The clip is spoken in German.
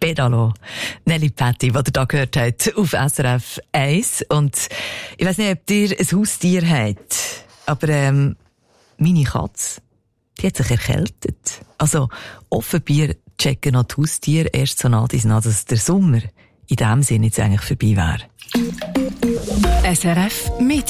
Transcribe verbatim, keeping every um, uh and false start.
Pedalo. Nelly Patti, die ihr da gehört habt, auf S R F eins. Und ich weiss nicht, ob ihr ein Haustier habt, aber ähm, meine Katze, die hat sich erkältet. Also, offenbar checken noch die Haustiere erst so nah, dass der Sommer in dem Sinne jetzt eigentlich vorbei wäre. S R F mit